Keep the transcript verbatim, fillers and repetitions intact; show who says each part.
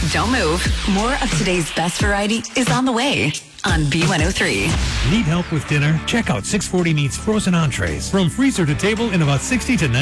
Speaker 1: Don't move. More of today's best variety is on the way on B one oh three.
Speaker 2: Need help with dinner? Check out six forty Meats frozen entrees. From freezer to table in about sixty to ninety